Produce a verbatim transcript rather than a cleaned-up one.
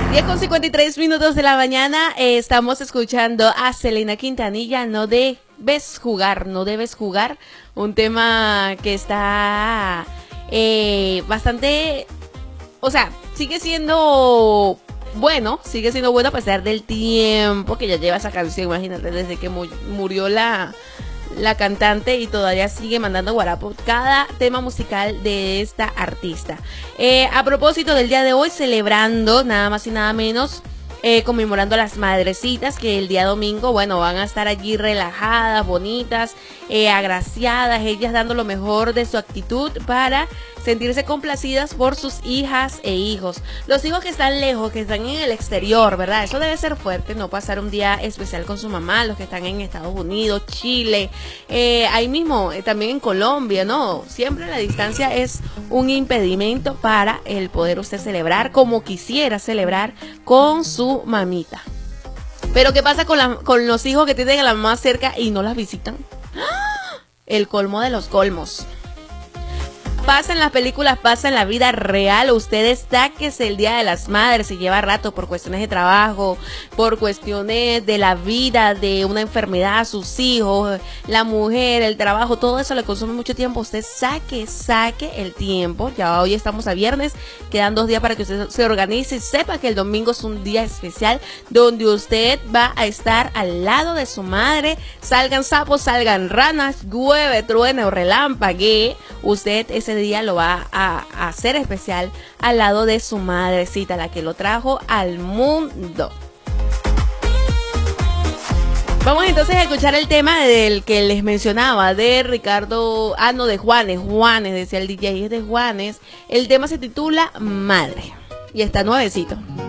diez con cincuenta y tres minutos de la mañana, eh, estamos escuchando a Selena Quintanilla, No debes jugar, no debes jugar, un tema que está eh, bastante, o sea, sigue siendo bueno, sigue siendo bueno a pesar del tiempo que ya lleva esa canción, imagínate, desde que mu murió la... la cantante y todavía sigue mandando guarapo cada tema musical de esta artista. Eh, a propósito del día de hoy, celebrando nada más y nada menos, eh, conmemorando a las madrecitas que el día domingo, bueno, van a estar allí relajadas, bonitas, eh, agraciadas, ellas dando lo mejor de su actitud para sentirse complacidas por sus hijas e hijos. Los hijos que están lejos, que están en el exterior, ¿verdad? Eso debe ser fuerte, no pasar un día especial con su mamá, los que están en Estados Unidos, Chile, eh, ahí mismo, eh, también en Colombia, ¿no? Siempre la distancia es un impedimento para el poder usted celebrar como quisiera celebrar con su mamita. Pero ¿qué pasa con, la, con los hijos que tienen a la mamá cerca y no las visitan? ¡Ah! El colmo de los colmos. Pasa en las películas, pasa en la vida real. Ustedes sáquese el Día de las Madres, si lleva rato por cuestiones de trabajo, por cuestiones de la vida, de una enfermedad, sus hijos, la mujer, el trabajo, todo eso le consume mucho tiempo. Usted saque, saque el tiempo. Ya hoy estamos a viernes, quedan dos días para que usted se organice y sepa que el domingo es un día especial donde usted va a estar al lado de su madre. Salgan sapos, salgan ranas, llueve, truene o relámpague, usted ese día lo va a, a hacer especial al lado de su madrecita, la que lo trajo al mundo. Vamos entonces a escuchar el tema del que les mencionaba, de Ricardo, ah no, de Juanes, Juanes, decía el D J, es de Juanes. El tema se titula Madre y está nuevecito.